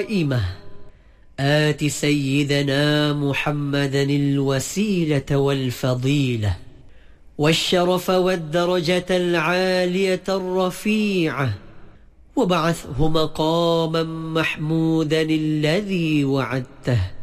قائمة آت سيدنا محمدا الوسيلة والفضيلة والشرف والدرجة العالية الرفيعة وابعثه مقاما محمودا الذي وعدته